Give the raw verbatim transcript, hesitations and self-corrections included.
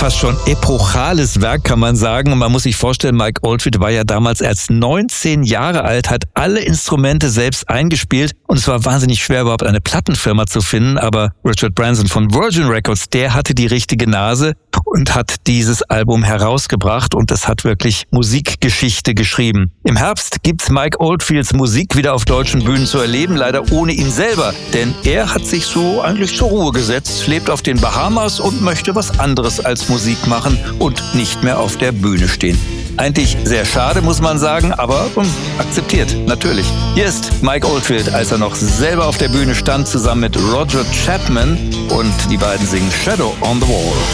fast schon epochales Werk, kann man sagen. Und man muss sich vorstellen, Mike Oldfield war ja damals erst neunzehn Jahre alt, hat alle Instrumente selbst eingespielt. Und es war wahnsinnig schwer, überhaupt eine Plattenfirma zu finden. Aber Richard Branson von Virgin Records, der hatte die richtige Nase und hat dieses Album herausgebracht. Und es hat wirklich Musikgeschichte geschrieben. Im Herbst gibt's Mike Oldfields Musik wieder auf deutschen Bühnen zu erleben, leider ohne ihn selber. Denn er hat sich so eigentlich zur Ruhe gesetzt, lebt auf den Bahamas und möchte was anderes als Musik machen und nicht mehr auf der Bühne stehen. Eigentlich sehr schade, muss man sagen, aber um, akzeptiert, natürlich. Hier ist Mike Oldfield, als er noch selber auf der Bühne stand, zusammen mit Roger Chapman, und die beiden singen Shadow on the Wall.